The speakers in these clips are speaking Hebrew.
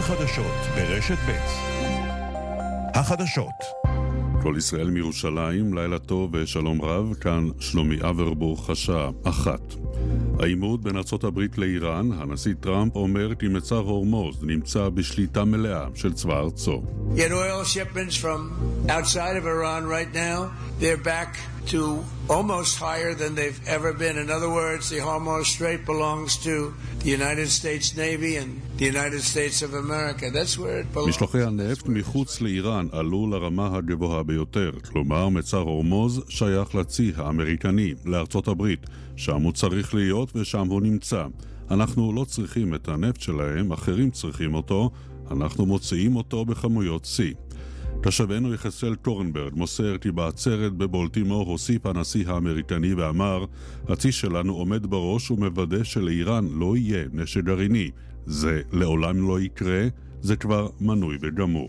חדשות ברשת ב'. החדשות. כל ישראל מירושלים, לילה טוב ושלום רב, כאן שלומי אברבוך, השעה 1. העימות בין ארצות הברית לאיראן, הנשיא טראמפ אומר כי מצר הורמוז נמצא בשליטה מלאה של צבא ארצו. Yet oil shipments from outside of Iran right now, they're back to almost higher than they've ever been. In other words, the Hormuz Strait belongs to the United States Navy and the United States of America. That's where it belongs. משלוחי הנפט מחוץ לאיראן עלו לרמה הגבוהה ביותר. כלומר, מצר הורמוז שייך לצי האמריקני, לארצות הברית, שם הוא צריך להיות ושם הוא נמצא. אנחנו לא צריכים את הנפט שלהם, אחרים צריכים אותו, אנחנו מוציאים אותו בכמויות C. תושבנו יחסל טורנברג מוסר כי בעצרת בבולטימור הוסיף הנשיא האמריקני ואמר, הצי שלנו עומד בראש ומוודא שלאיראן לא יהיה נשק גרעיני. זה לעולם לא יקרה, זה כבר מנוי וגמור.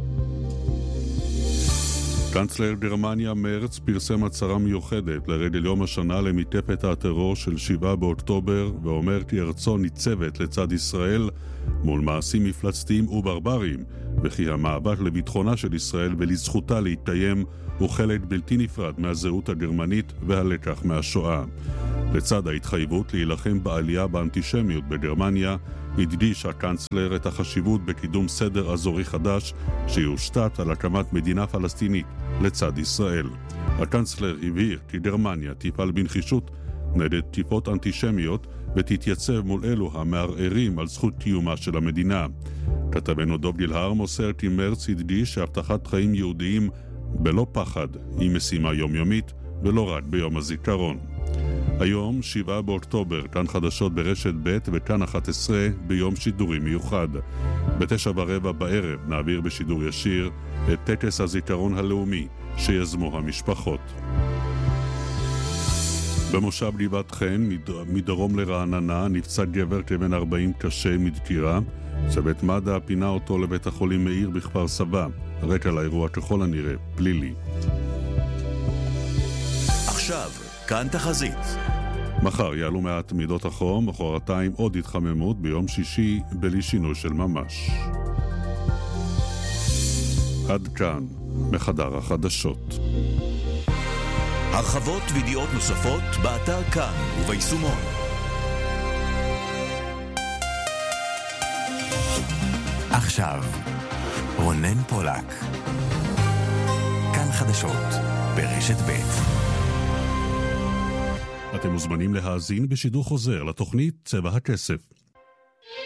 קנצלר גרמניה מרץ פרסם הצהרה מיוחדת לרגל יום השנה למתקפת הטרור של 7 באוקטובר ואומר כי ארצו ניצבת לצד ישראל מול מעשים מפלצתיים וברבריים וכי המאבק לביטחונה של ישראל ולזכותה להתקיים הוא חלק בלתי נפרד מהזהות הגרמנית והלקח מהשואה. לצד ההתחייבות להילחם בעלייה באנטישמיות בגרמניה, הדגיש הקנצלר את החשיבות בקידום סדר אזורי חדש שיושתת על הקמת מדינה פלסטינית לצד ישראל. הקנצלר הבהיר כי גרמניה תפעל בנחישות נגד תקיפות אנטישמיות ותתייצב מול אלו המערערים על זכות קיומה של המדינה. כתבנו דוב גילהר מוסר כי מרץ הדגיש שהבטחת חיים יהודיים בלא פחד היא משימה יומיומית ולא רק ביום הזיכרון. היום 7 באוקטובר, כאן חדשות ברשת ב' וכאן 11 ביום שידורי מיוחד. ב9:15 בערב נעביר בשידור ישיר את טקס הזיכרון הלאומי שיזמו המשפחות. במושב גבעת חן, מדרום לרעננה, נפצע גבר כבן 40 קשה מדקירה. צוות מד"א פינה אותו לבית החולים מאיר בכפר סבא. הרקע לאירוע ככל הנראה פלילי. עכשיו כאן תחזית. מחר יעלו מעט מידות החום, מחרתיים עוד התחממות, ביום שישי בלי שינוי של ממש. עד כאן מחדר החדשות. הרחבות וידיעות נוספות באתר כאן וביישומון. עכשיו רונן פולק, כאן חדשות ברשת ב'. אתם מוזמנים להאזין בשידור חוזר לתוכנית צבע הכסף.